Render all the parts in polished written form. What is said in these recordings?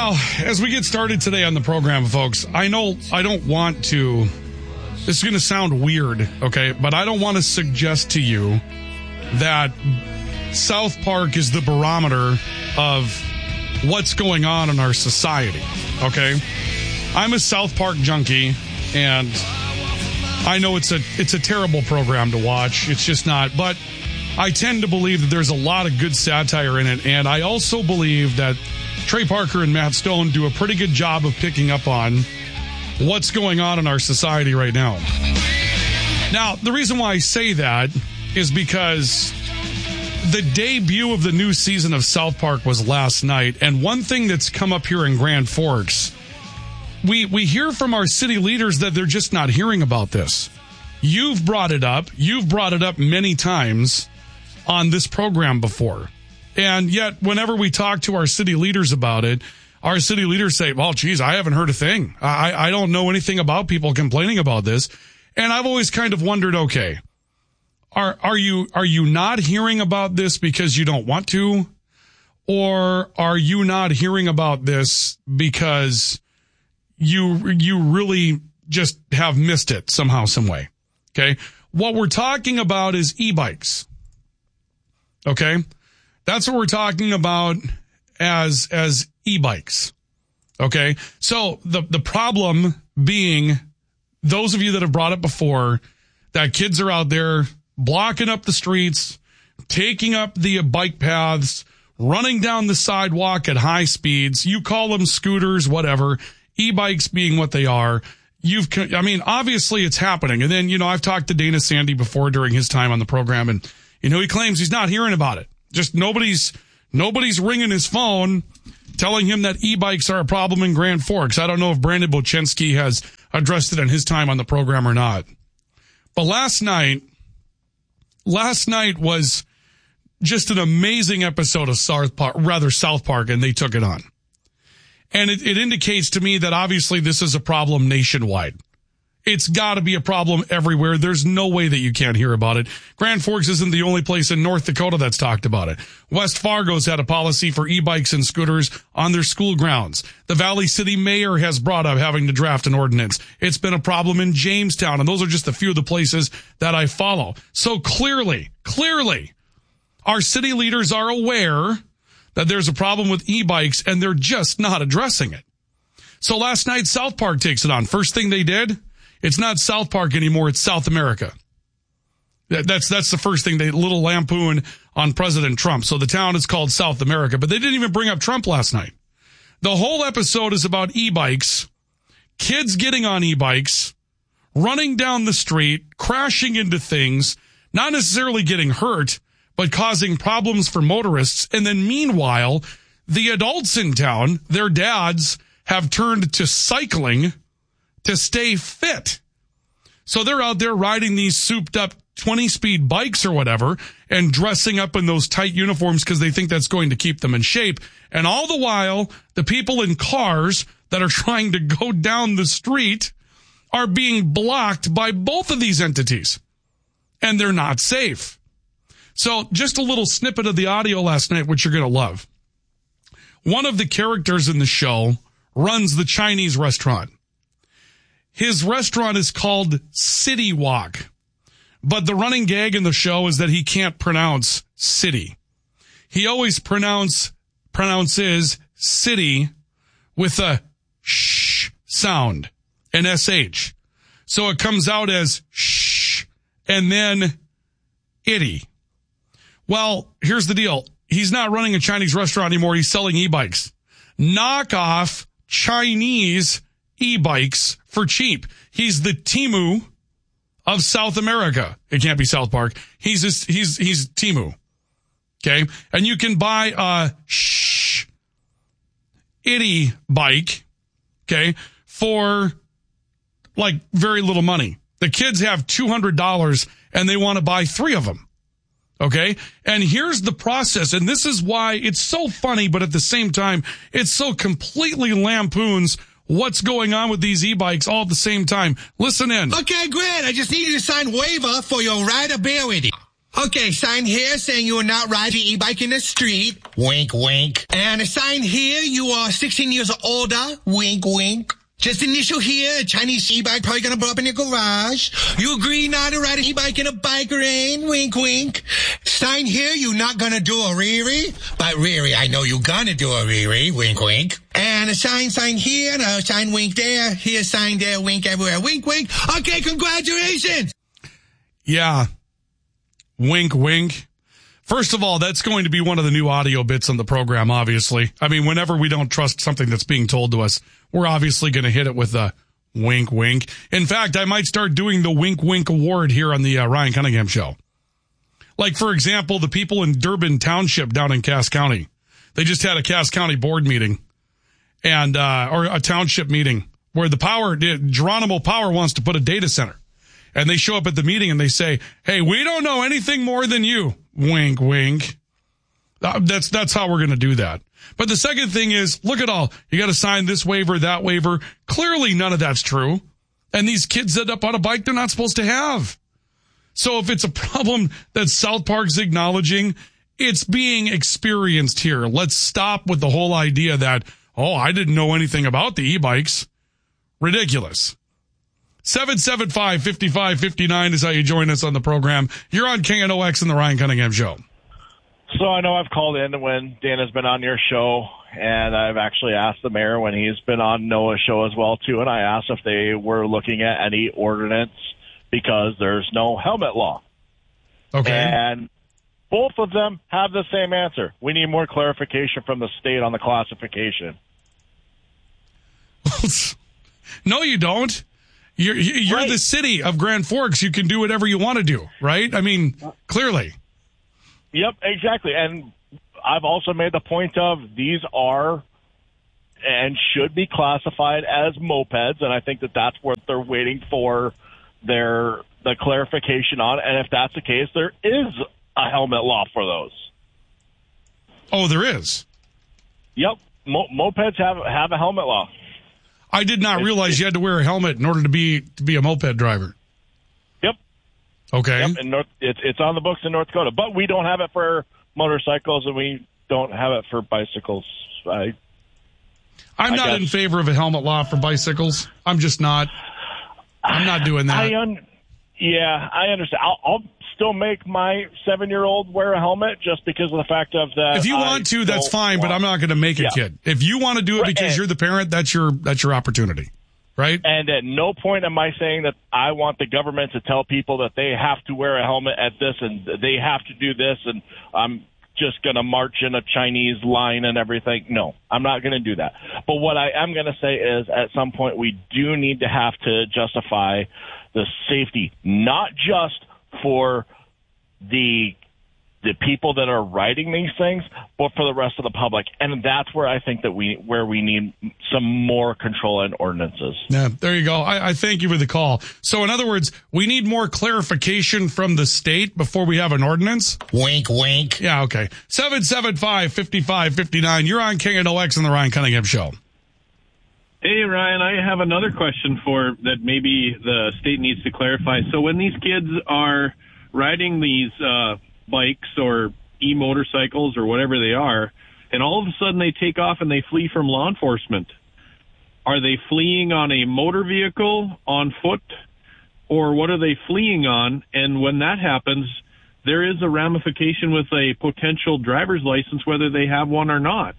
Now, as we get started today on the program, folks, I know I don't want to, this is going to sound weird, okay, but I don't want to suggest to you that South Park is the barometer of what's going on in our society, okay? I'm a South Park junkie, and I know it's a terrible program to watch. It's just not, but I tend to believe that there's a lot of good satire in it, and I also believe that Trey Parker and Matt Stone do a pretty good job of picking up on what's going on in our society right now. Now, the reason why I say that is because the debut of the new season of South Park was last night, and one thing that's come up here in Grand Forks, we hear from our city leaders that they're just not hearing about this. You've brought it up. You've brought it up many times on this program before. And yet, whenever we talk to our city leaders about it, our city leaders say, well, geez, I haven't heard a thing. I don't know anything about people complaining about this. And I've always kind of wondered, okay, are you not hearing about this because you don't want to? Or are you not hearing about this because you really just have missed it somehow, some way? Okay. What we're talking about is e-bikes. Okay. That's what we're talking about as e-bikes. Okay. So the problem being, those of you that have brought it before, that kids are out there blocking up the streets, taking up the bike paths, running down the sidewalk at high speeds. You call them scooters, whatever. E-bikes being what they are. Obviously it's happening. And then, I've talked to Dana Sandy before during his time on the program, and, he claims he's not hearing about it. Just nobody's ringing his phone telling him that e-bikes are a problem in Grand Forks. I don't know if Brandon Bochinski has addressed it in his time on the program or not. But last night was just an amazing episode of South Park, and they took it on. And it indicates to me that obviously this is a problem nationwide. It's got to be a problem everywhere. There's no way that you can't hear about it. Grand Forks isn't the only place in North Dakota that's talked about it. West Fargo's had a policy for e-bikes and scooters on their school grounds. The Valley City mayor has brought up having to draft an ordinance. It's been a problem in Jamestown, and those are just a few of the places that I follow. So clearly, our city leaders are aware that there's a problem with e-bikes, and they're just not addressing it. So last night, South Park takes it on. First thing they did, it's not South Park anymore, it's South America. That's the first thing, they little lampoon on President Trump. So the town is called South America, but they didn't even bring up Trump last night. The whole episode is about e-bikes, kids getting on e-bikes, running down the street, crashing into things, not necessarily getting hurt, but causing problems for motorists. And then meanwhile, the adults in town, their dads, have turned to cycling to stay fit. So they're out there riding these souped up 20-speed bikes or whatever and dressing up in those tight uniforms because they think that's going to keep them in shape. And all the while, the people in cars that are trying to go down the street are being blocked by both of these entities. And they're not safe. So just a little snippet of the audio last night, which you're going to love. One of the characters in the show runs the Chinese restaurant. His restaurant is called City Walk, but the running gag in the show is that he can't pronounce city. He always pronounces city with a sh sound, an sh. So it comes out as sh and then itty. Well, here's the deal. He's not running a Chinese restaurant anymore. He's selling e-bikes. Knock off Chinese e-bikes for cheap. He's the Temu of South America. It can't be South Park. He's Temu. Okay. And you can buy a itty bike. Okay. For like very little money. The kids have $200 and they want to buy 3 of them. Okay. And here's the process. And this is why it's so funny, but at the same time, it so completely lampoons what's going on with these e-bikes all at the same time. Listen in. Okay, great. I just need you to sign waiver for your rideability. Okay, sign here saying you are not riding an e-bike in the street. Wink, wink. And a sign here, you are 16 years or older. Wink, wink. Just initial here, a Chinese e-bike probably gonna blow up in your garage. You agree not to ride an e-bike in a bike lane. Wink, wink. Sign here, you not gonna do a Riri. But Riri, I know you gonna do a Riri. Wink, wink. And a sign here, and a sign wink there. Here, sign there, wink everywhere. Wink, wink. Okay, congratulations. Yeah. Wink, wink. First of all, that's going to be one of the new audio bits on the program, obviously. I mean, whenever we don't trust something that's being told to us, we're obviously going to hit it with a wink, wink. In fact, I might start doing the wink, wink award here on the Ryan Cunningham Show. Like, for example, the people in Durbin Township down in Cass County. They just had a Cass County board meeting and or a township meeting where Geronimo Power wants to put a data center. And they show up at the meeting and they say, hey, we don't know anything more than you. Wink, wink. That's how we're going to do that. But the second thing is, look at all. You got to sign this waiver, that waiver. Clearly none of that's true. And these kids end up on a bike they're not supposed to have. So if it's a problem that South Park's acknowledging, it's being experienced here. Let's stop with the whole idea that, oh, I didn't know anything about the e-bikes. Ridiculous. 775-5559 is how you join us on the program. You're on KNOX and the Ryan Cunningham Show. So I know I've called in when Dan has been on your show, and I've actually asked the mayor when he's been on Noah's show as well, too, and I asked if they were looking at any ordinance because there's no helmet law. Okay. And both of them have the same answer. We need more clarification from the state on the classification. No, you don't. You're right. The city of Grand Forks. You can do whatever you want to do, right? I mean, clearly. Yep, exactly. And I've also made the point of these are and should be classified as mopeds, and I think that that's what they're waiting for the clarification on. And if that's the case, there is a helmet law for those. Oh, there is? Yep. Mopeds have a helmet law. I did not realize you had to wear a helmet in order to be a moped driver. Yep. Okay. Yep. And it's on the books in North Dakota, but we don't have it for motorcycles and we don't have it for bicycles. I'm not in favor of a helmet law for bicycles. I'm just not. I'm not doing that. I understand. I'll still make my 7-year-old wear a helmet just because of the fact of that. If you want to, that's fine, but I'm not going to make a kid. If you want to do it because you're the parent, that's your opportunity, right? And at no point am I saying that I want the government to tell people that they have to wear a helmet at this and they have to do this and I'm just going to march in a Chinese line and everything. No, I'm not going to do that. But what I am going to say is at some point we do need to have to justify the safety, not just for the people that are riding these things, but for the rest of the public. And that's where I think that we need some more control and ordinances. Yeah, there you go. I thank you for the call. So in other words, we need more clarification from the state before we have an ordinance? Wink, wink. Yeah, okay. 775-5559. You're on KNOX and the Ryan Cunningham Show. Hey, Ryan, I have another question that maybe the state needs to clarify. So when these kids are riding these bikes or e-motorcycles or whatever they are, and all of a sudden they take off and they flee from law enforcement, are they fleeing on a motor vehicle, on foot, or what are they fleeing on? And when that happens, there is a ramification with a potential driver's license, whether they have one or not.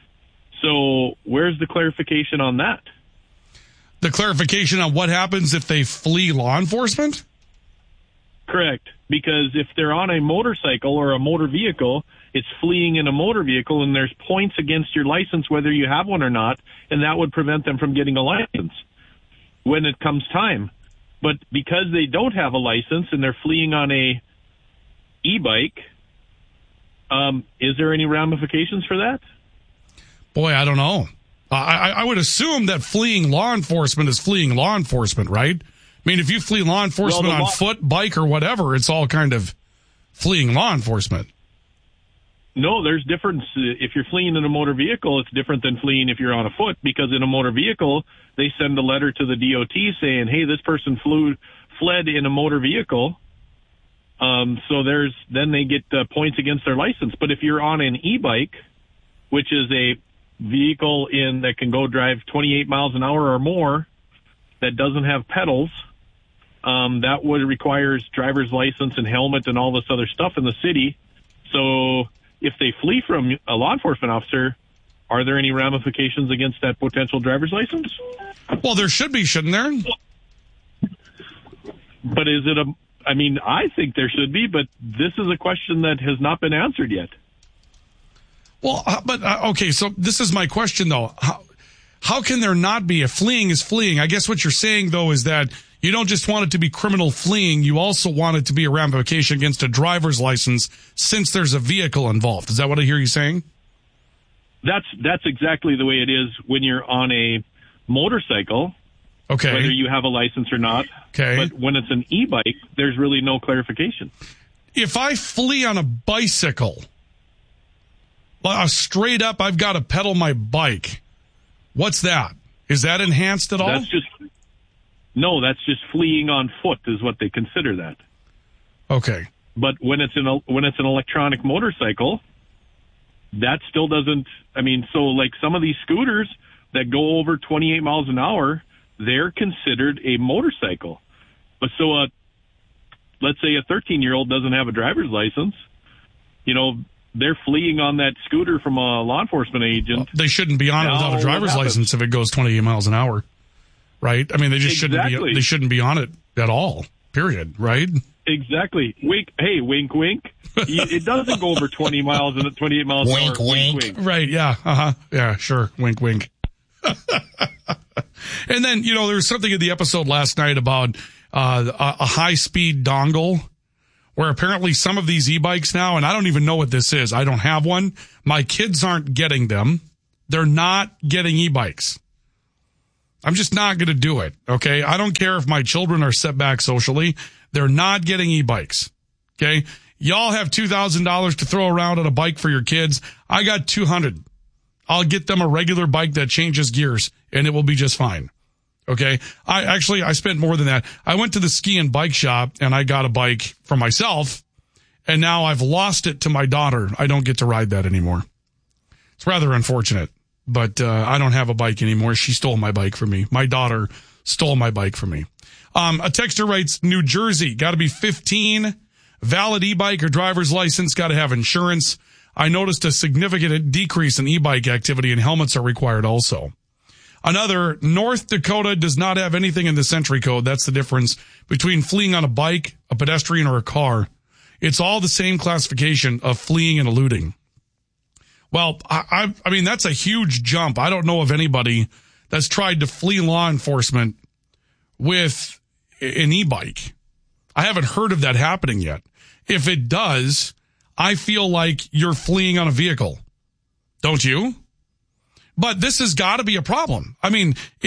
So where's the clarification on that? The clarification on what happens if they flee law enforcement? Correct. Because if they're on a motorcycle or a motor vehicle, it's fleeing in a motor vehicle, and there's points against your license whether you have one or not, and that would prevent them from getting a license when it comes time. But because they don't have a license and they're fleeing on a e-bike, is there any ramifications for that? Boy, I don't know. I would assume that fleeing law enforcement is fleeing law enforcement, right? I mean, if you flee law enforcement on foot, bike, or whatever, it's all kind of fleeing law enforcement. No, there's difference. If you're fleeing in a motor vehicle, it's different than fleeing if you're on a foot, because in a motor vehicle, they send a letter to the DOT saying, hey, this person fled in a motor vehicle, So then they get points against their license. But if you're on an e-bike, which is a vehicle that can go drive 28 miles an hour or more, that doesn't have pedals, that requires driver's license and helmet and all this other stuff in the city. So if they flee from a law enforcement officer, are there any ramifications against that potential driver's license? Well, there should be, shouldn't there? But is it I think there should be, but this is a question that has not been answered yet. Well, okay, so this is my question, though. How can there not be? If fleeing is fleeing, I guess what you're saying, though, is that you don't just want it to be criminal fleeing, you also want it to be a ramification against a driver's license since there's a vehicle involved. Is that what I hear you saying? That's exactly the way it is when you're on a motorcycle, okay, whether you have a license or not. Okay. But when it's an e-bike, there's really no clarification. If I flee on a bicycle, straight up, I've got to pedal my bike. What's that? Is that enhanced at all? That's just fleeing on foot is what they consider that. Okay. But when it's an electronic motorcycle, that still doesn't. So like some of these scooters that go over 28 miles an hour, they're considered a motorcycle. But so let's say a 13-year-old doesn't have a driver's license, they're fleeing on that scooter from a law enforcement agent. Well, they shouldn't be on it without a driver's license if it goes 28 miles an hour, right? They just shouldn't be on it at all, period, right? Exactly. Wink, wink. It doesn't go over 28 miles an hour. Wink, wink. Right, yeah, yeah, sure, wink, wink. And then, there was something in the episode last night about a high-speed dongle, where apparently some of these e-bikes now, and I don't even know what this is. I don't have one. My kids aren't getting them. They're not getting e-bikes. I'm just not going to do it, okay? I don't care if my children are set back socially. They're not getting e-bikes, okay? Y'all have $2,000 to throw around on a bike for your kids. I got $200. I'll get them a regular bike that changes gears, and it will be just fine. Okay. I spent more than that. I went to the ski and bike shop and I got a bike for myself, and now I've lost it to my daughter. I don't get to ride that anymore. It's rather unfortunate, but I don't have a bike anymore. She stole my bike from me. My daughter stole my bike from me. A texter writes, New Jersey, got to be 15, valid e-bike or driver's license, got to have insurance. I noticed a significant decrease in e-bike activity, and helmets are required also. Another, North Dakota does not have anything in the Century Code. That's the difference between fleeing on a bike, a pedestrian, or a car. It's all the same classification of fleeing and eluding. Well, I mean, that's a huge jump. I don't know of anybody that's tried to flee law enforcement with an e-bike. I haven't heard of that happening yet. If it does, I feel like you're fleeing on a vehicle. Don't you? But this has got to be a problem. I'm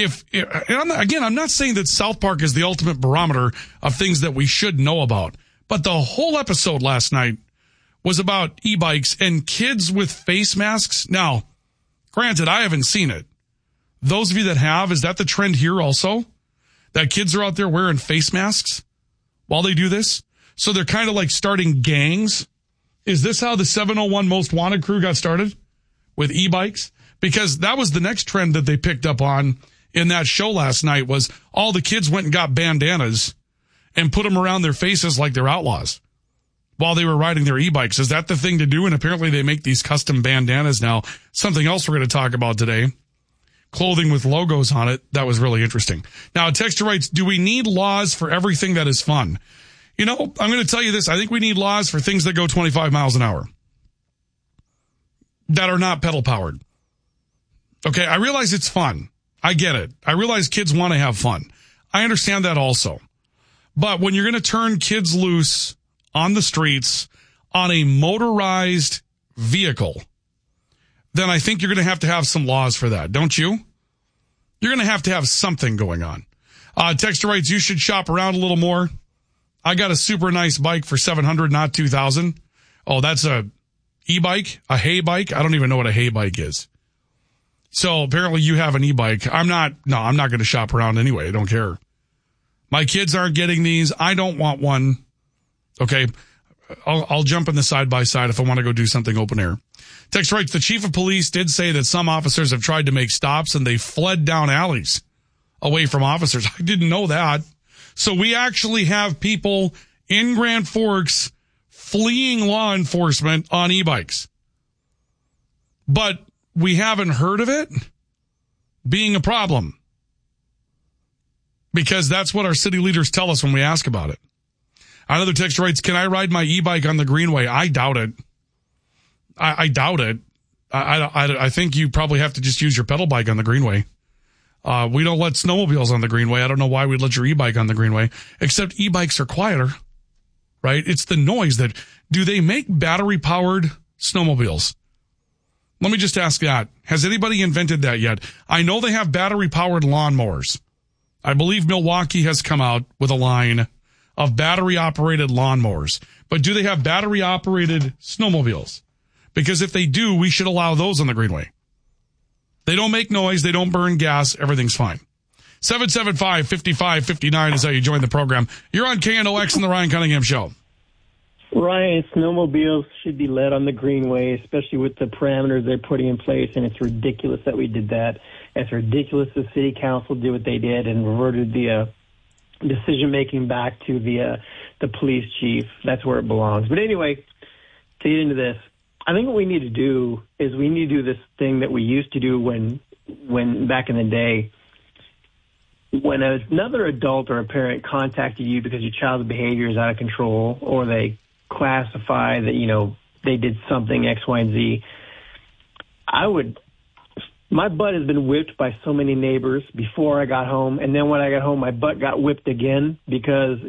not saying that South Park is the ultimate barometer of things that we should know about. But the whole episode last night was about e-bikes and kids with face masks. Now, granted, I haven't seen it. Those of you that have, is that the trend here also? That kids are out there wearing face masks while they do this? So they're kind of like starting gangs? Is this how the 701 Most Wanted crew got started? With e-bikes? Because that was the next trend that they picked up on in that show last night, was all the kids went and got bandanas and put them around their faces like they're outlaws while they were riding their e-bikes. Is that the thing to do? And apparently they make these custom bandanas now. Something else we're going to talk about today. Clothing with logos on it. That was really interesting. Now, a texter writes, do we need laws for everything that is fun? I'm going to tell you this. I think we need laws for things that go 25 miles an hour that are not pedal powered. Okay, I realize it's fun. I get it. I realize kids want to have fun. I understand that also. But when you're going to turn kids loose on the streets on a motorized vehicle, then I think you're going to have some laws for that, don't you? You're going to have something going on. Texter writes, you should shop around a little more. I got a super nice bike for $700, not $2,000. Oh, that's a e-bike, a hay bike. I don't even know what a hay bike is. So apparently you have an e-bike. I'm not going to shop around anyway. I don't care. My kids aren't getting these. I don't want one. Okay. I'll jump in the side by side if I want to go do something open air. Text writes, the chief of police did say that some officers have tried to make stops and they fled down alleys away from officers. I didn't know that. So we actually have people in Grand Forks fleeing law enforcement on e-bikes. But we haven't heard of it being a problem, because that's what our city leaders tell us when we ask about it. Another text writes, can I ride my e-bike on the Greenway? I doubt it. I doubt it. I think you probably have to just use your pedal bike on the Greenway. We don't let snowmobiles on the Greenway. I don't know why we'd let your e-bike on the Greenway, except e-bikes are quieter, right? It's the noise that, do they make battery-powered snowmobiles? Let me just ask that. Has anybody invented that yet? I know they have battery-powered lawnmowers. I believe Milwaukee has come out with a line of battery-operated lawnmowers. But do they have battery-operated snowmobiles? Because if they do, we should allow those on the Greenway. They don't make noise. They don't burn gas. Everything's fine. 775-5559 is how you join the program. You're on KNOX and the Ryan Cunningham Show. Ryan, snowmobiles should be led on the Greenway, especially with the parameters they're putting in place, and it's ridiculous that we did that. It's ridiculous the city council did what they did and reverted the decision-making back to the police chief. That's where it belongs. But anyway, to get into this, I think what we need to do is we need to do this thing that we used to do when back in the day, when another adult or a parent contacted you because your child's behavior is out of control, or they classify that, they did something X, Y, and Z. My butt has been whipped by so many neighbors before I got home, and then when I got home, my butt got whipped again because,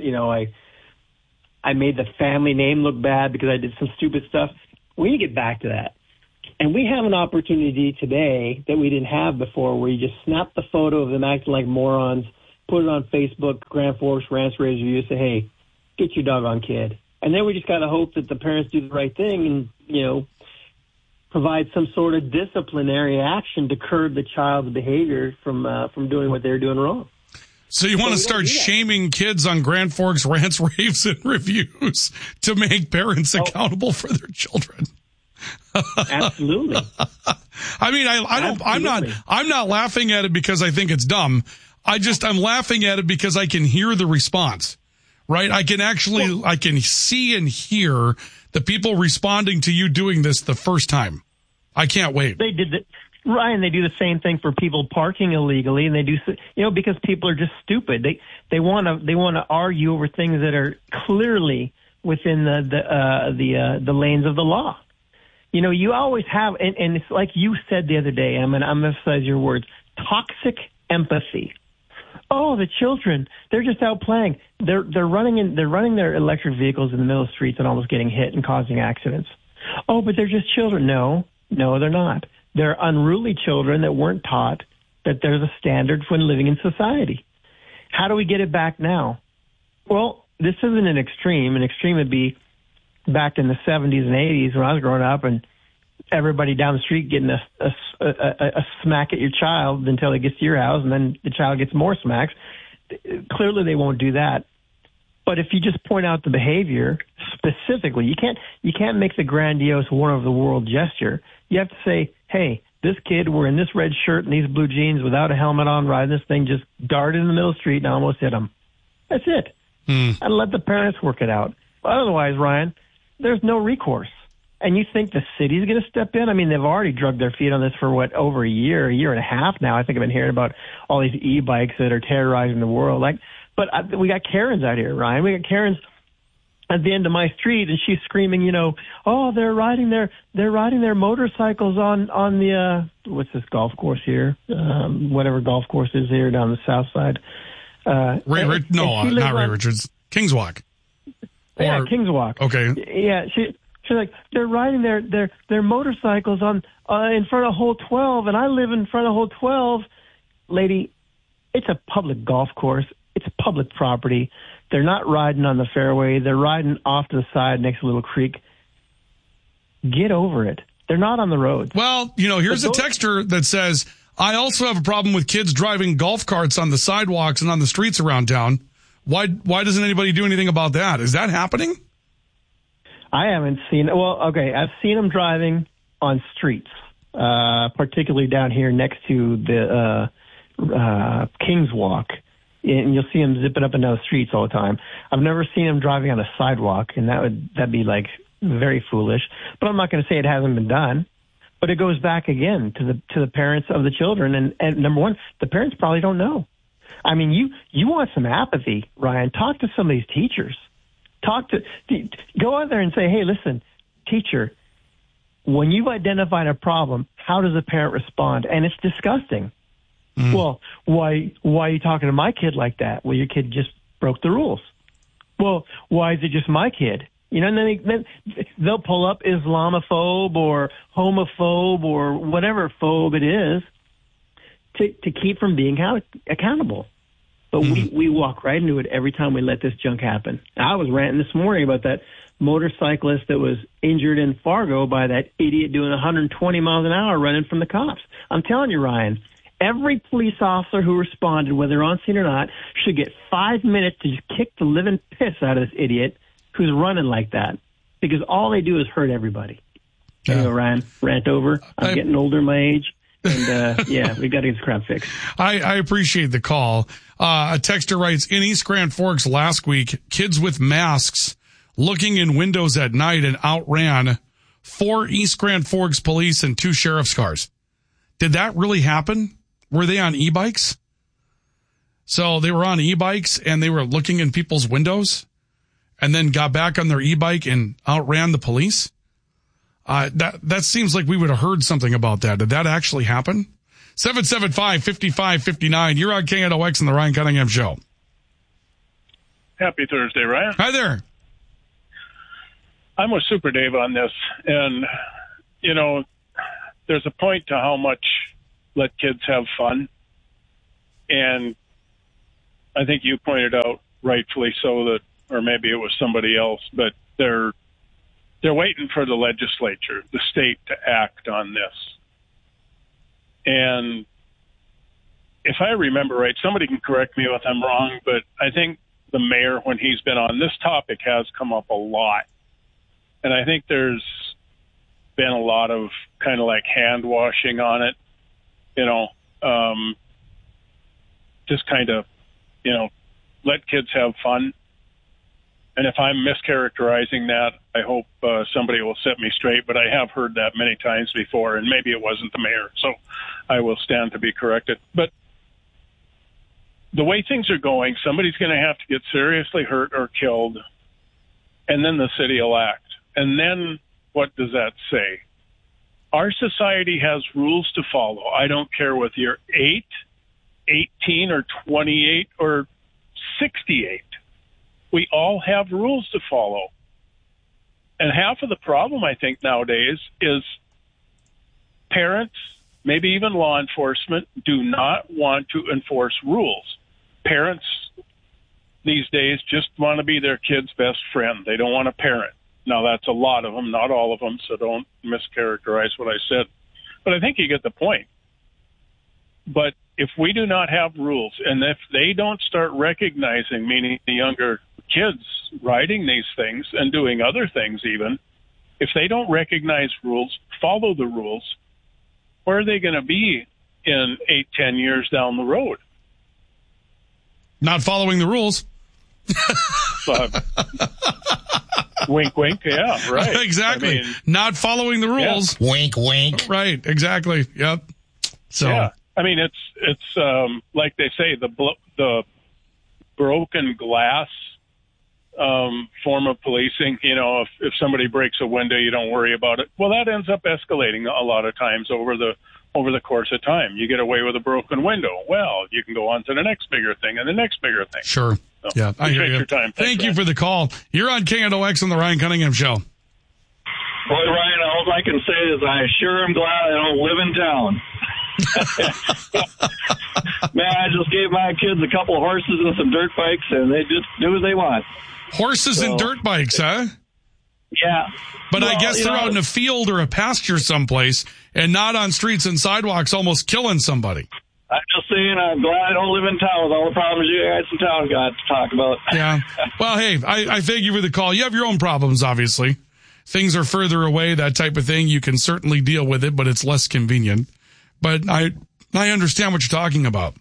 I made the family name look bad because I did some stupid stuff. We need to get back to that. And we have an opportunity today that we didn't have before, where you just snap the photo of them acting like morons, put it on Facebook, Grand Forks Ranch Raisers Review, say, hey, get your doggone kid. And then we just got to hope that the parents do the right thing and, provide some sort of disciplinary action to curb the child's behavior from doing what they're doing wrong. So you want to start shaming kids on Grand Forks Rants, Raves, and Reviews to make parents accountable for their children. Absolutely. I mean, I'm not laughing at it because I think it's dumb. I'm laughing at it because I can hear the response, right? I can see and hear the people responding to you doing this the first time. I can't wait. They did Ryan, they do the same thing for people parking illegally, and they do, because people are just stupid. They want to argue over things that are clearly within the lanes of the law. You always have, and it's like you said the other day. I'm going to emphasize your words: toxic empathy. Oh, the children, they're just out playing. They're running their electric vehicles in the middle of the streets and almost getting hit and causing accidents. Oh, but they're just children. No, they're not. They're unruly children that weren't taught that there's a standard when living in society. How do we get it back now? Well, this isn't an extreme. An extreme would be back in the 70s and 80s when I was growing up, and everybody down the street getting a smack at your child until it gets to your house, and then the child gets more smacks. Clearly, they won't do that. But if you just point out the behavior specifically, you can't make the grandiose one-of-the-world gesture. You have to say, hey, this kid wearing this red shirt and these blue jeans without a helmet on, riding this thing, just darted in the middle of the street and I almost hit him. That's it. And let the parents work it out. Otherwise, Ryan, there's no recourse. And you think the city's going to step in? I mean, they've already drugged their feet on this for, over a year and a half now. I think I've been hearing about all these e-bikes that are terrorizing the world. But we got Karens out here, Ryan. We got Karens at the end of my street, and she's screaming, oh, they're riding their motorcycles on the what's this golf course here? Whatever golf course is here down the south side. Not Ray Richards. Kings Walk. Yeah, Kings Walk. Okay. Yeah, she's like, they're riding their motorcycles on in front of hole 12, and I live in front of hole 12. Lady, it's a public golf course. It's public property. They're not riding on the fairway. They're riding off to the side next to a little creek. Get over it. They're not on the road. Well, here's a texter that says, I also have a problem with kids driving golf carts on the sidewalks and on the streets around town. Why doesn't anybody do anything about that? Is that happening? I haven't seen. Well, okay, I've seen them driving on streets, particularly down here next to the King's Walk, and you'll see them zipping up and down the streets all the time. I've never seen them driving on a sidewalk, and that'd be like very foolish. But I'm not going to say it hasn't been done. But it goes back again to the parents of the children, and number one, the parents probably don't know. I mean, you want some apathy, Ryan? Talk to some of these teachers. Go out there and say, hey, listen, teacher, when you've identified a problem, how does a parent respond? And it's disgusting. Mm. Well, why are you talking to my kid like that? Well, your kid just broke the rules. Well, why is it just my kid? You know, and then they'll pull up Islamophobe or homophobe or whatever phobe it is to keep from being accountable. But we walk right into it every time we let this junk happen. I was ranting this morning about that motorcyclist that was injured in Fargo by that idiot doing 120 miles an hour running from the cops. I'm telling you, Ryan, every police officer who responded, whether on scene or not, should get 5 minutes to just kick the living piss out of this idiot who's running like that, because all they do is hurt everybody. Yeah. Anyway, Ryan, rant over. I'm getting older my age, and yeah, we got to get this crap fixed. I appreciate the call. A texter writes, in East Grand Forks last week, kids with masks looking in windows at night and outran 4 East Grand Forks police and 2 sheriff's cars. Did that really happen? Were they on e-bikes? So they were on e-bikes and they were looking in people's windows and then got back on their e-bike and outran the police? That seems like we would have heard something about that. Did that actually happen? 775-5559. You're on KNOX and the Ryan Cunningham Show. Happy Thursday, Ryan. Hi there. I'm with Super Dave on this. And, you know, there's a point to how much let kids have fun. And I think you pointed out rightfully so that, or maybe it was somebody else, but they're waiting for the legislature, the state, to act on this. And if I remember right, somebody can correct me if I'm wrong, but I think the mayor, when he's been on this topic, has come up a lot. And I think there's been a lot of kind of like hand washing on it, you know, just kind of, you know, let kids have fun. And if I'm mischaracterizing that, I hope somebody will set me straight. But I have heard that many times before, and maybe it wasn't the mayor, so I will stand to be corrected. But the way things are going, somebody's going to have to get seriously hurt or killed, and then the city will act. And then what does that say? Our society has rules to follow. I don't care whether you're 8, 18, or 28, or 68. We all have rules to follow. And half of the problem, I think, nowadays is parents, maybe even law enforcement, do not want to enforce rules. Parents these days just want to be their kid's best friend. They don't want to parent. Now, that's a lot of them, not all of them, so don't mischaracterize what I said. But I think you get the point. But if we do not have rules, and if they don't start recognizing, meaning the younger kids riding these things and doing other things even, if they don't recognize rules, follow the rules, where are they going to be in 8-10 years down the road? Not following the rules. Wink, wink. Yeah, right. Exactly. I mean, not following the rules. Yeah. Wink, wink. Right. Exactly. Yep. So. Yeah. I mean, it's like they say, the broken glass form of policing. You know, if somebody breaks a window, you don't worry about it. Well, that ends up escalating a lot of times over the course of time. You get away with a broken window. Well, you can go on to the next bigger thing and the next bigger thing. Sure. So, yeah. I hear you. Your time. Thank you for the call. You're on KNOX on the Ryan Cunningham Show. Boy, Ryan, all I can say is I sure am glad I don't live in town. Man, I just gave my kids a couple of horses and some dirt bikes, and they just do as they want. Horses and dirt bikes, huh? Yeah. But I guess they're out in a field or a pasture someplace and not on streets and sidewalks almost killing somebody. I'm just saying I'm glad I don't live in town with all the problems you guys in town got to talk about. Yeah. Well, hey, I thank you for the call. You have your own problems, obviously. things are further away, that type of thing, you can certainly deal with it, but it's less convenient. But I understand what you're talking about.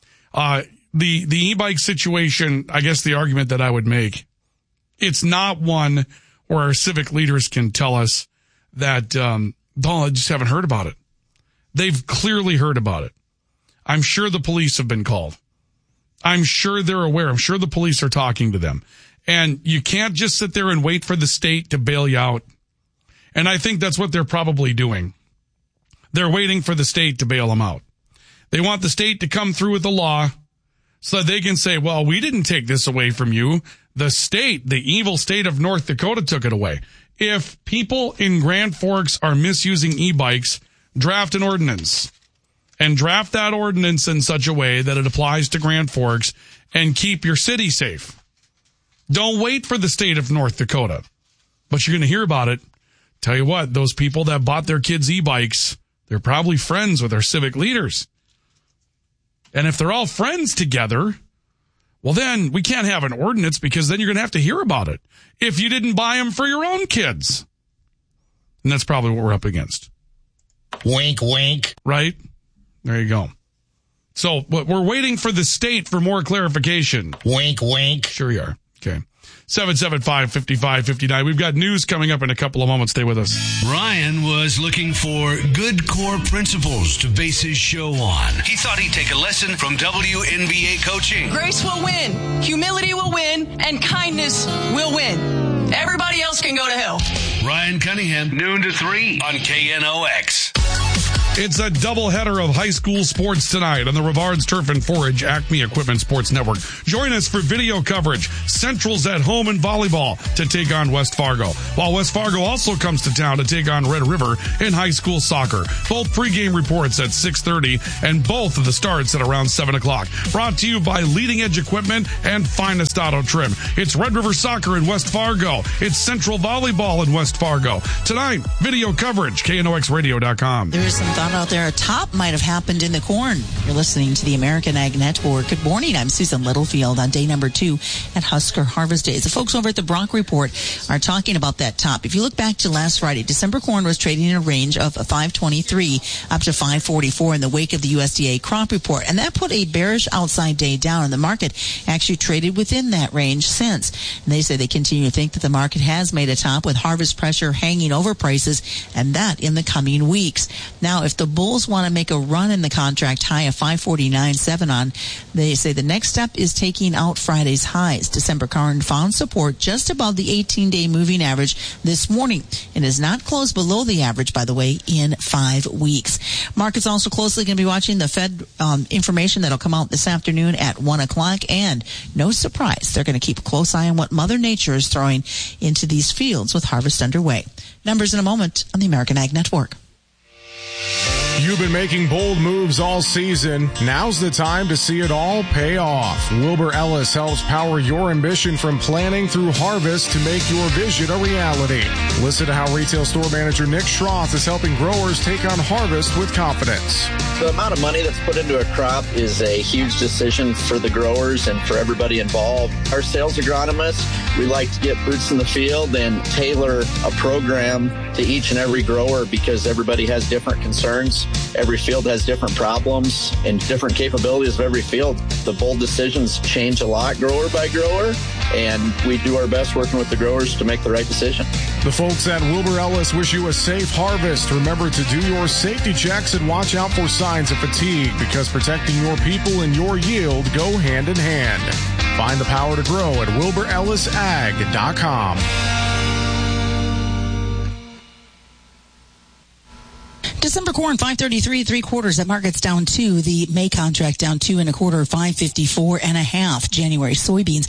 The e-bike situation, I guess the argument that I would make, it's not one where our civic leaders can tell us that, I just haven't heard about it. They've clearly heard about it. I'm sure the police have been called. I'm sure they're aware. I'm sure the police are talking to them. And you can't just sit there and wait for the state to bail you out. And I think that's what they're probably doing. They're waiting for the state to bail them out. They want the state to come through with the law so that they can say, well, we didn't take this away from you. The state, the evil state of North Dakota, took it away. If people in Grand Forks are misusing e-bikes, draft an ordinance. And draft that ordinance in such a way that it applies to Grand Forks and keep your city safe. Don't wait for the state of North Dakota. But you're going to hear about it. Tell you what, those people that bought their kids e-bikes, they're probably friends with our civic leaders. And if they're all friends together, well, then we can't have an ordinance because then you're going to have to hear about it if you didn't buy them for your own kids. And that's probably what we're up against. Wink, wink. Right? There you go. So, but we're waiting for the state for more clarification. Wink, wink. Sure you are. Okay. 775-5559. We've got news coming up in a couple of moments. Stay with us. Ryan was looking for good core principles to base his show on. He thought he'd take a lesson from WNBA coaching. Grace will win, humility will win, and kindness will win. Everybody else can go to hell. Ryan Cunningham, noon to 3 on KNOX. It's a doubleheader of high school sports tonight on the Rivards Turf and Forage Acme Equipment Sports Network. Join us for video coverage. Central's at home in volleyball to take on West Fargo, while West Fargo also comes to town to take on Red River in high school soccer. Both pregame reports at 6:30 and both of the starts at around 7 o'clock. Brought to you by Leading Edge Equipment and Finest Auto Trim. It's Red River Soccer in West Fargo. It's Central Volleyball in West Fargo. Tonight, video coverage, KNOXradio.com. There is some thought out there. A top might have happened in the corn. You're listening to the American Ag Network. Good morning. I'm Susan Littlefield on day number 2 at Husker Harvest Days. The folks over at the Brock Report are talking about that top. If you look back to last Friday, December corn was trading in a range of 523 up to 544 in the wake of the USDA crop report. And that put a bearish outside day down, and the market actually traded within that range since. And they say they continue to think that the market has made a top with harvest pressure hanging over prices, and that in the coming weeks. Now, if the bulls want to make a run in the contract high of 549.7 on, they say the next step is taking out Friday's highs. December corn found support just above the 18-day moving average this morning and is not closed below the average, by the way, in 5 weeks. Markets also closely going to be watching the Fed information that'll come out this afternoon at 1 o'clock, and no surprise, they're going to keep a close eye on what Mother Nature is throwing into these fields with harvest underway. Numbers in a moment on the American Ag Network. You've been making bold moves all season. Now's the time to see it all pay off. Wilbur Ellis helps power your ambition from planning through harvest to make your vision a reality. Listen to how retail store manager Nick Schroth is helping growers take on harvest with confidence. The amount of money that's put into a crop is a huge decision for the growers and for everybody involved. Our sales agronomists, we like to get boots in the field and tailor a program to each and every grower because everybody has different concerns. Every field has different problems and different capabilities of every field. The bold decisions change a lot grower by grower, and we do our best working with the growers to make the right decision. The folks at Wilbur Ellis wish you a safe harvest. Remember to do your safety checks and watch out for signs of fatigue because protecting your people and your yield go hand in hand. Find the power to grow at WilburEllisAg.com. December corn, 533 3/4. That market's down 2. The May contract down 2 1/4, 554.5. January soybeans,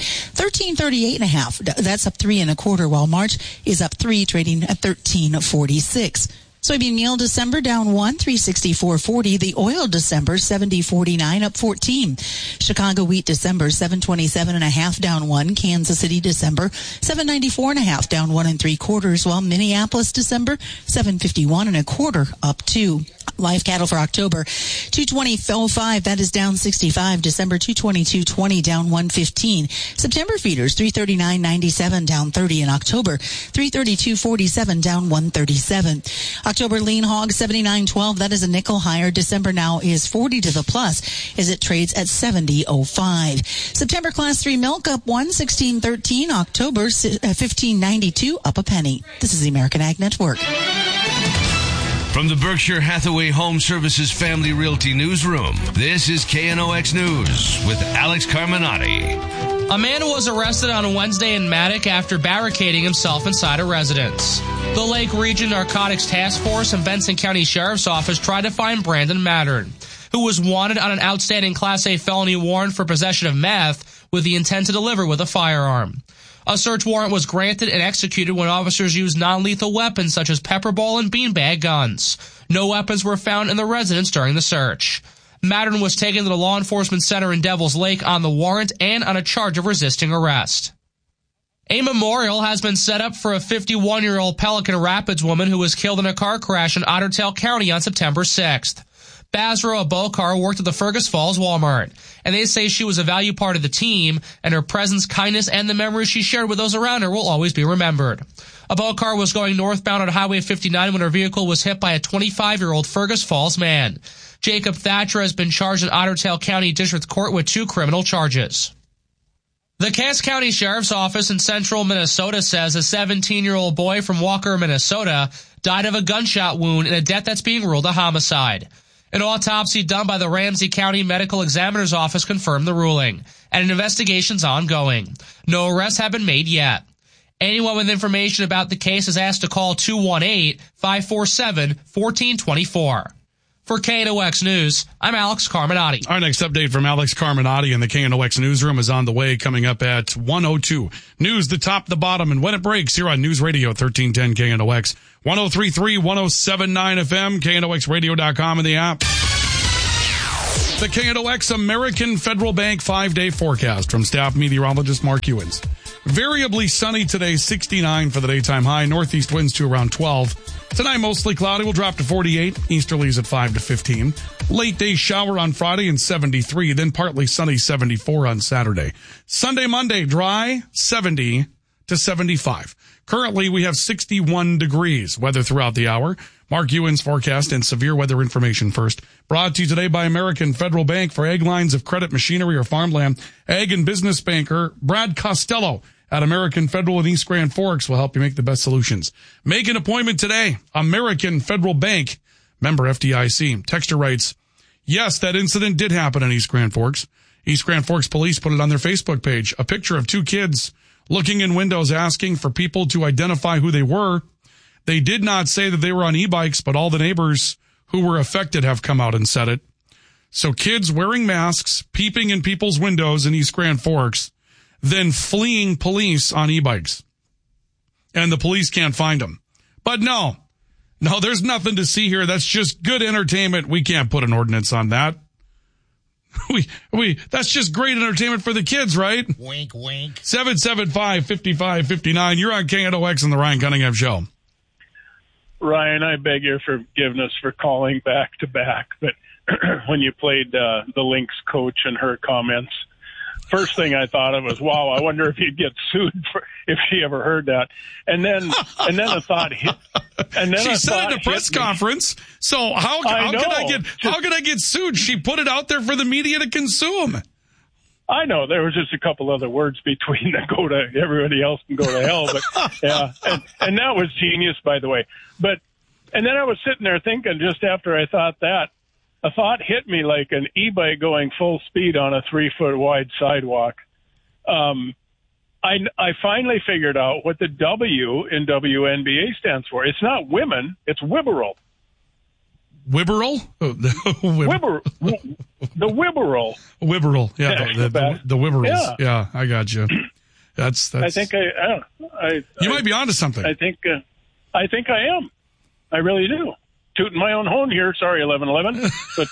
1338.5. That's up 3 1/4, while March is up 3, trading at 1346. Soybean meal December down 1, 364.40. The oil December 70.49 up 14. Chicago wheat December 727.5 down 1. Kansas City December 794.5 down 1 3/4. While Minneapolis December 751.25 up 2. Live cattle for October 220.05, that is down 65. December 222.20 down 115. September feeders 339.97 down 30. In October 332.47 down 137. October lean hog 79.12, that is a nickel higher. December now is 40 to the plus as it trades at 70.05. September class 3 milk up 116.13. October 15.92 up a penny. This is the American Ag Network. From the Berkshire Hathaway Home Services Family Realty Newsroom, this is KNOX News with Alex Carminati. A man was arrested on Wednesday in Maddock after barricading himself inside a residence. The Lake Region Narcotics Task Force and Benson County Sheriff's Office tried to find Brandon Mattern, who was wanted on an outstanding Class A felony warrant for possession of meth with the intent to deliver with a firearm. A search warrant was granted and executed when officers used non-lethal weapons such as pepper ball and beanbag guns. No weapons were found in the residence during the search. Mattern was taken to the law enforcement center in Devil's Lake on the warrant and on a charge of resisting arrest. A memorial has been set up for a 51-year-old Pelican Rapids woman who was killed in a car crash in Otter Tail County on September 6th. Basra Abokar worked at the Fergus Falls Walmart, and they say she was a value part of the team, and her presence, kindness, and the memories she shared with those around her will always be remembered. Abokar was going northbound on Highway 59 when her vehicle was hit by a 25-year-old Fergus Falls man. Jacob Thatcher has been charged in Otter Tail County District Court with 2 criminal charges. The Cass County Sheriff's Office in central Minnesota says a 17-year-old boy from Walker, Minnesota, died of a gunshot wound in a death that's being ruled a homicide. An autopsy done by the Ramsey County Medical Examiner's Office confirmed the ruling, and an investigation's ongoing. No arrests have been made yet. Anyone with information about the case is asked to call 218-547-1424. For KNOX News, I'm Alex Carminati. Our next update from Alex Carminati in the KNOX Newsroom is on the way, coming up at 1:02. News, the top, the bottom, and when it breaks here on News Radio 1310 KNOX. 103.3, 107.9 FM, KNOXradio.com, and the app. The KNOX American Federal Bank 5-day forecast from staff meteorologist Mark Ewens. Variably sunny today, 69 for the daytime high. Northeast winds to around 12. Tonight, mostly cloudy, will drop to 48. Easterlies at 5 to 15. Late day shower on Friday and 73. Then partly sunny, 74 on Saturday. Sunday, Monday, dry, 70 to 75. Currently, we have 61 degrees. Weather throughout the hour. Mark Ewens forecast and severe weather information first. Brought to you today by American Federal Bank. For ag lines of credit, machinery, or farmland, ag and business banker Brad Costello at American Federal in East Grand Forks will help you make the best solutions. Make an appointment today. American Federal Bank, member FDIC. Texter writes, yes, that incident did happen in East Grand Forks. East Grand Forks police put it on their Facebook page. A picture of 2 kids looking in windows asking for people to identify who they were. They did not say that they were on e-bikes, but all the neighbors who were affected have come out and said it. So kids wearing masks, peeping in people's windows in East Grand Forks, then fleeing police on e-bikes. And the police can't find them. But no, there's nothing to see here. That's just good entertainment. We can't put an ordinance on that. That's just great entertainment for the kids, right? Wink, wink. 775-5559. You're on KNOX and the Ryan Cunningham Show. Ryan, I beg your forgiveness for calling back to back, but when you played the Lynx coach and her comments, first thing I thought of was, wow, I wonder if he'd get sued if she ever heard that. And then a thought hit. And then she said at a press conference. So how can I get sued? She put it out there for the media to consume. I know there was just a couple other words between that go to everybody else can go to hell, but yeah, and that was genius, by the way. And then I was sitting there thinking, just after I thought that, a thought hit me like an e-bike going full speed on a 3-foot wide sidewalk. I finally figured out what the W in WNBA stands for. It's not women, it's Wibberl. Wibberl? The Wibberl. Wibberl, yeah, the Wibberls. Yeah, I got you. That's. I think you might be onto something. I think I am. I really do. tooting my own horn here. Sorry, 1111. But,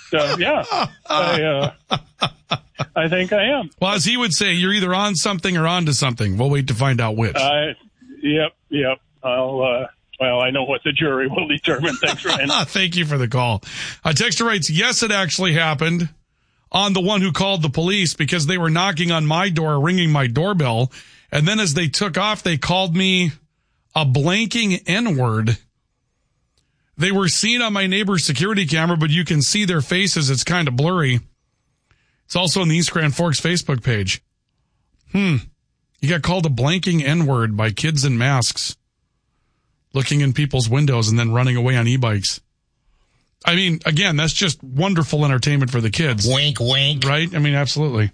I think I am. Well, as he would say, you're either on something or on to something. We'll wait to find out which. Yep. I know what the jury will determine. Thanks, Ryan. Thank you for the call. A texter writes, yes, it actually happened on the one who called the police because they were knocking on my door, ringing my doorbell. And then as they took off, they called me a blanking N-word. They were seen on my neighbor's security camera, but you can see their faces. It's kind of blurry. It's also on the East Grand Forks Facebook page. You got called a blanking N-word by kids in masks looking in people's windows and then running away on e-bikes. I mean, again, that's just wonderful entertainment for the kids. Wink, wink. Right? I mean, absolutely.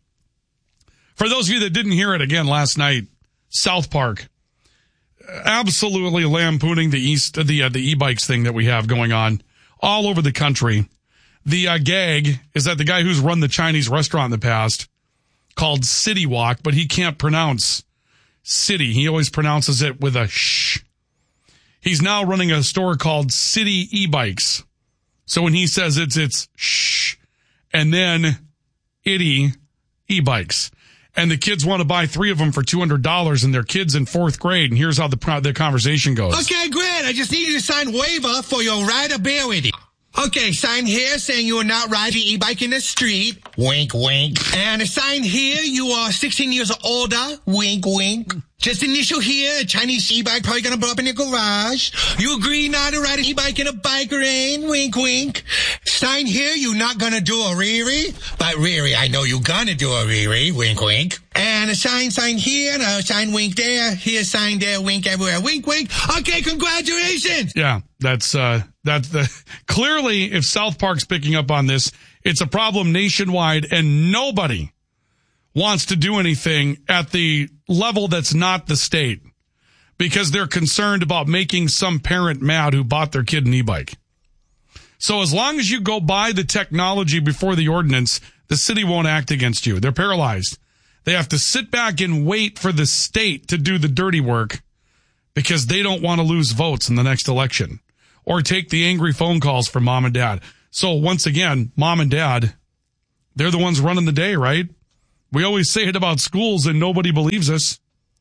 For those of you that didn't hear it again last night, South Park, absolutely lampooning the e-bikes thing that we have going on all over the country. The gag is that the guy who's run the Chinese restaurant in the past called City Walk, but he can't pronounce city. He always pronounces it with a sh. He's now running a store called City E-Bikes. So when he says it's shh, and then itty e-bikes. And the kids want to buy 3 of them for $200, and they're kids in 4th grade. And here's how the conversation goes. Okay, great. I just need you to sign waiver for your rideability. Okay, sign here saying you are not riding e-bike in the street. Wink, wink. And a sign here you are 16 years or older. Wink, wink. Just initial here, a Chinese e-bike probably gonna blow up in your garage. You agree not to ride an e-bike in a bike lane. Wink, wink. Sign here, you're not gonna do a Riri. But Riri, I know you're gonna do a Riri. Wink, wink. And a sign here, and a sign wink there. Here, sign there, wink everywhere. Wink, wink. Okay, congratulations. Yeah, that's clearly, if South Park's picking up on this, it's a problem nationwide, and nobody wants to do anything at the level that's not the state because they're concerned about making some parent mad who bought their kid an e-bike. So as long as you go by the technology before the ordinance, the city won't act against you. They're paralyzed. They have to sit back and wait for the state to do the dirty work because they don't want to lose votes in the next election or take the angry phone calls from mom and dad. So once again, mom and dad, they're the ones running the day, right? We always say it about schools and nobody believes us,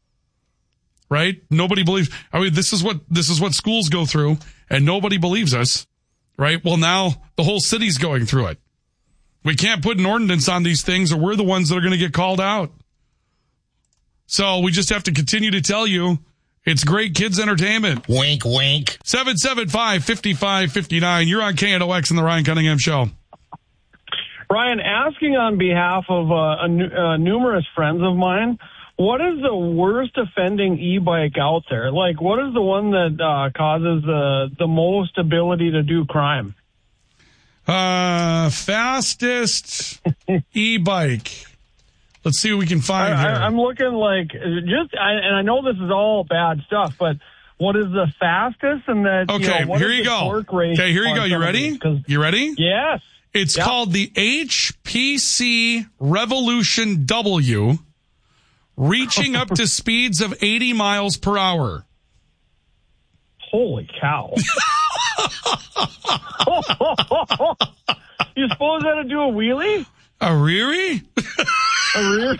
right? Nobody believes. I mean, this is what schools go through and nobody believes us, right? Well, now the whole city's going through it. We can't put an ordinance on these things or we're the ones that are going to get called out. So we just have to continue to tell you it's great kids entertainment. Wink, wink. 775-5559. You're on KNOX and the Ryan Cunningham Show. Ryan, asking on behalf of numerous friends of mine, what is the worst offending e-bike out there? Like, what is the one that causes the most ability to do crime? Fastest e-bike. Let's see what we can find here. I'm looking like and I know this is all bad stuff, but what is the fastest? And that okay, here you go. Okay, here you go. You ready? You ready? Yes. It's called the HPC Revolution W, reaching up to speeds of 80 miles per hour. Holy cow. You suppose how to do a wheelie? A Riri? A Riri?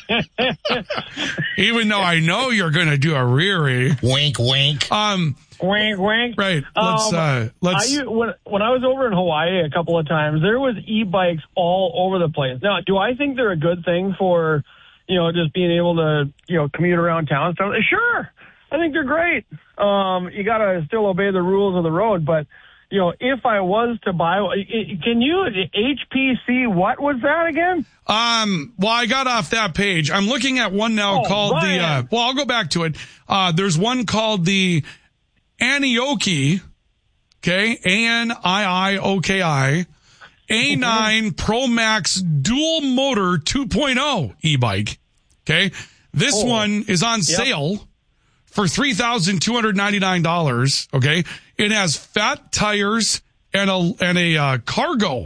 Even though I know you're going to do a Riri. Wink, wink. Wink, wink. Right. Let's. When I was over in Hawaii a couple of times, there was e-bikes all over the place. Now, do I think they're a good thing for, just being able to, commute around town and stuff? Sure. I think they're great. You got to still obey the rules of the road, but if I was to buy, can you HPC? What was that again? Well, I got off that page. I'm looking at one now called Ryan. I'll go back to it. There's one called the Anioki, okay, ANIIOKI, A9 Pro Max Dual Motor 2.0 e-bike. Okay, this one is on sale for $3,299. Okay, it has fat tires and a cargo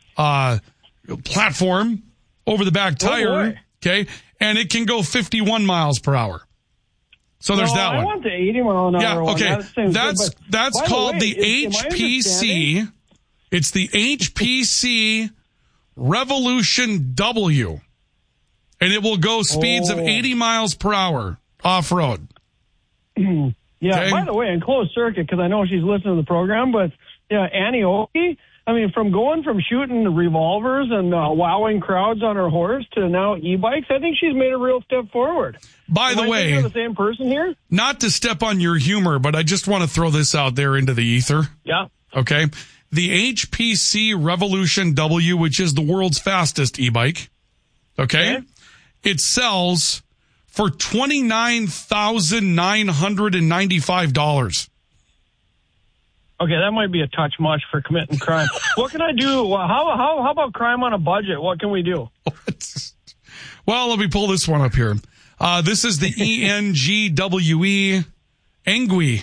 platform over the back tire. Okay, and it can go 51 miles per hour. So there's that one. I want the 80 mile an hour one. Yeah, okay. That's called the HPC. It's the HPC Revolution W. And it will go speeds of 80 miles per hour off-road. Yeah, okay. By the way, in closed circuit, because I know she's listening to the program, but yeah, Annie Oki, I mean, from shooting revolvers and wowing crowds on her horse to now e-bikes, I think she's made a real step forward. By the way, you're the same person here? Not to step on your humor, but I just want to throw this out there into the ether. Yeah. Okay. The HPC Revolution W, which is the world's fastest e-bike. Okay. It sells for $29,995. Okay, that might be a touch much for committing crime. What can I do? How about crime on a budget? What can we do? Well, let me pull this one up here. This is the ENGWE Engui.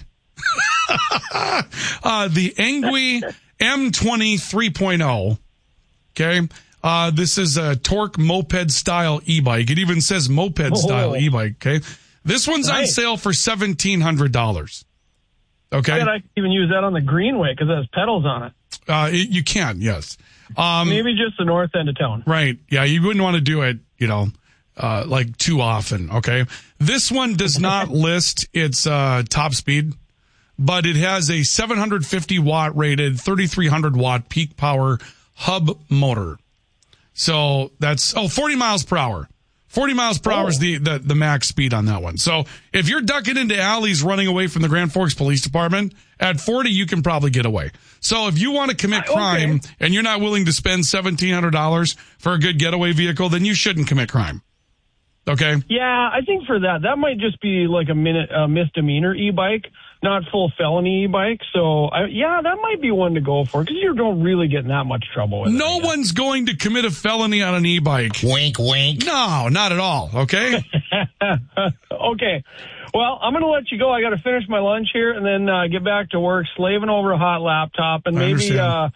The Engui M20 3.0. Okay. This is a torque moped style e-bike. It even says moped style e-bike. Okay. This one's on sale for $1,700. Okay. I can even use that on the Greenway because it has pedals on it. You can, yes. Maybe just the north end of town. Right. Yeah. You wouldn't want to do it, like too often. Okay. This one does not list its top speed, but it has a 750 watt rated 3,300 watt peak power hub motor. So that's 40 miles per hour. 40 miles per hour is the max speed on that one. So if you're ducking into alleys running away from the Grand Forks Police Department, at 40 you can probably get away. So if you want to commit crime and you're not willing to spend $1,700 for a good getaway vehicle, then you shouldn't commit crime. Okay? Yeah, I think for that might just be like a misdemeanor e-bike, not full felony e-bike. So, that might be one to go for because you don't really get in that much trouble with it. No one's going to commit a felony on an e-bike. Wink, wink. No, not at all. Okay? Okay. Well, I'm going to let you go. I got to finish my lunch here and then get back to work, slaving over a hot laptop and maybe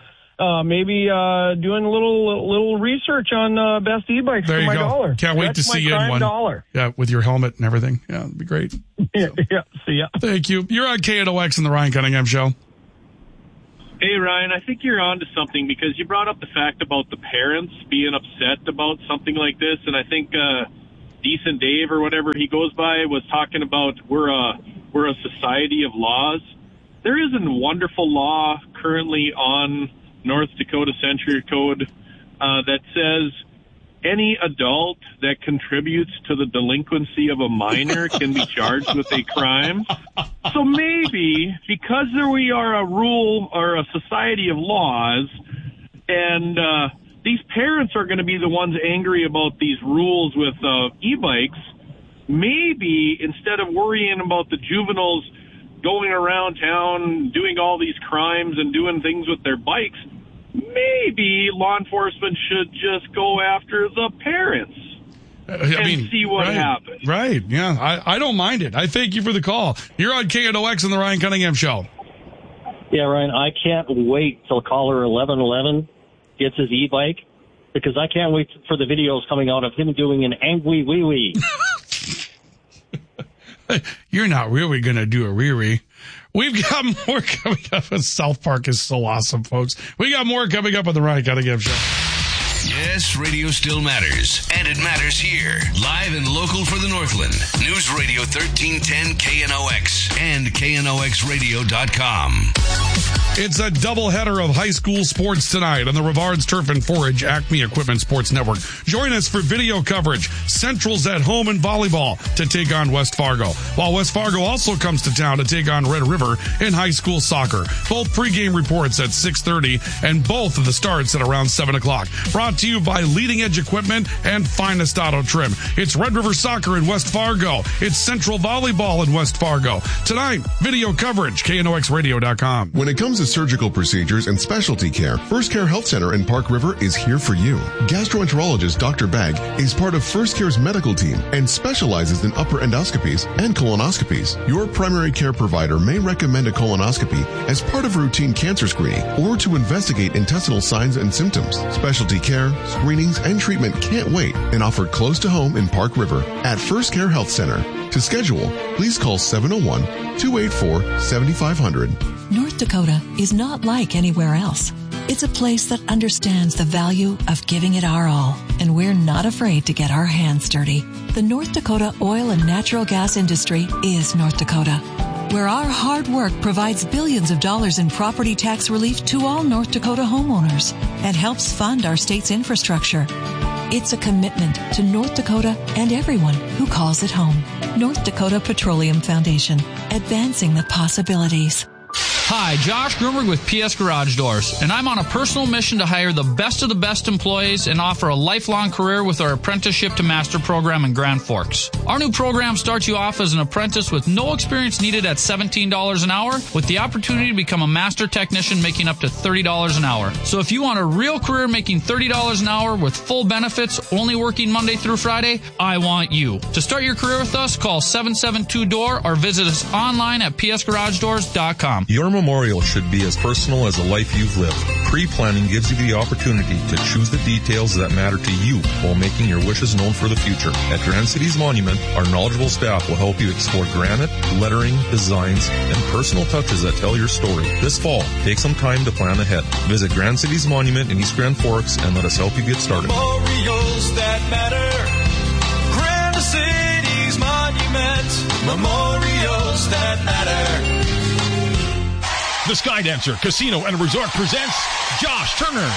doing a little research on best e-bikes for my dollar. Can't wait to see you in one. $1. Yeah, with your helmet and everything. Yeah, it'd be great. Yeah, see ya. Thank you. You're on KNOX and the Ryan Cunningham Show. Hey, Ryan, I think you're on to something because you brought up the fact about the parents being upset about something like this, and I think Decent Dave or whatever he goes by was talking about we're a society of laws. There is a wonderful law currently on North Dakota Century Code that says any adult that contributes to the delinquency of a minor can be charged with a crime. So maybe because we are a rule or a society of laws and these parents are going to be the ones angry about these rules with e-bikes, maybe instead of worrying about the juveniles going around town doing all these crimes and doing things with their bikes, maybe law enforcement should just go after the parents and see what happens. Right, yeah. I don't mind it. I thank you for the call. You're on KNOX and the Ryan Cunningham Show. Yeah, Ryan, I can't wait till caller 1111 gets his e-bike because I can't wait for the videos coming out of him doing an angry wee-wee. You're not really going to do a wee-wee. We've got more coming up. South Park is so awesome, folks. We got more coming up on the Ryan Cunningham Show. Yes, radio still matters, and it matters here. Live and local for the Northland. News Radio 1310 KNOX and KNOXradio.com. It's a doubleheader of high school sports tonight on the Rivards Turf and Forage Acme Equipment Sports Network. Join us for video coverage. Central's at home in volleyball to take on West Fargo, while West Fargo also comes to town to take on Red River in high school soccer. Both pregame reports at 6:30 and both of the starts at around 7 o'clock. Brought to you by Leading Edge Equipment and Finest Auto Trim. It's Red River Soccer in West Fargo. It's Central Volleyball in West Fargo. Tonight, video coverage, KNOXradio.com. When it comes to surgical procedures and specialty care, First Care Health Center in Park River is here for you. Gastroenterologist Dr. Bagg is part of First Care's medical team and specializes in upper endoscopies and colonoscopies. Your primary care provider may recommend a colonoscopy as part of routine cancer screening or to investigate intestinal signs and symptoms. Specialty care, screenings, and treatment can't wait and offered close to home in Park River at First Care Health Center. To schedule, please call 701-284-7500. North Dakota is not like anywhere else. It's a place that understands the value of giving it our all, and we're not afraid to get our hands dirty. The North Dakota oil and natural gas industry is North Dakota, where our hard work provides billions of dollars in property tax relief to all North Dakota homeowners and helps fund our state's infrastructure. It's a commitment to North Dakota and everyone who calls it home. North Dakota Petroleum Foundation, advancing the possibilities. Hi, Josh Grumberg with PS Garage Doors, and I'm on a personal mission to hire the best of the best employees and offer a lifelong career with our Apprenticeship to Master program in Grand Forks. Our new program starts you off as an apprentice with no experience needed at $17 an hour, with the opportunity to become a master technician making up to $30 an hour. So if you want a real career making $30 an hour with full benefits, only working Monday through Friday, I want you. To start your career with us, call 772-DOOR or visit us online at psgaragedoors.com. Your memorial should be as personal as the life you've lived. Pre-planning gives you the opportunity to choose the details that matter to you while making your wishes known for the future. At Grand Cities Monument, our knowledgeable staff will help you explore granite, lettering, designs, and personal touches that tell your story. This fall, take some time to plan ahead. Visit Grand Cities Monument in East Grand Forks and let us help you get started. Memorials that matter. Grand Cities Monument. Memorials that matter. The Skydancer Casino and Resort presents Josh Turner.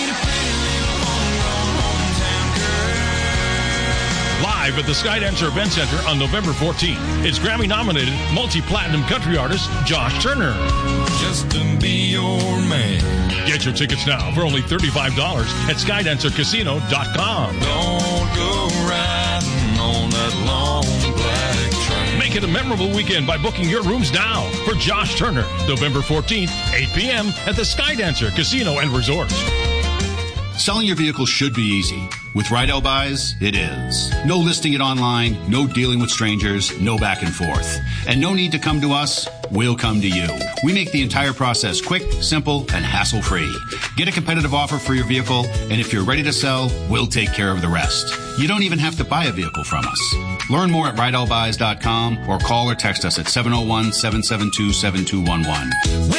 Live at the Skydancer Event Center on November 14th. It's Grammy-nominated multi-platinum country artist Josh Turner. Just to be your man. Get your tickets now for only $35 at SkydancerCasino.com. Don't go riding on that long black train. Make it a memorable weekend by booking your rooms now for Josh Turner, November 14th, 8 p.m. at the Skydancer Casino and Resort. Selling your vehicle should be easy. With Rydell Buys, it is. No listing it online, no dealing with strangers, no back and forth. And no need to come to us, we'll come to you. We make the entire process quick, simple, and hassle-free. Get a competitive offer for your vehicle, and if you're ready to sell, we'll take care of the rest. You don't even have to buy a vehicle from us. Learn more at RydellBuys.com or call or text us at 701-772-7211.